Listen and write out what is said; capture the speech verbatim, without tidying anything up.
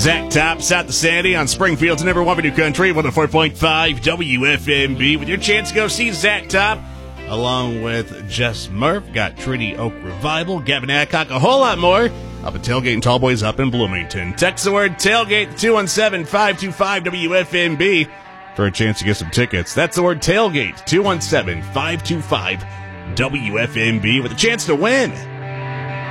Zach Tops out the Sandy on Springfield's number one video country, one oh four point five W F M B, with your chance to go see Zach Top along with Jess Murph. Got Trinity Oak Revival, Gavin Adcock, a whole lot more up at Tailgate and Tallboys up in Bloomington. Text the word Tailgate to two one seven, five two five, W F M B for a chance to get some tickets. That's the word Tailgate, two one seven, five two five, W F M B, with a chance to win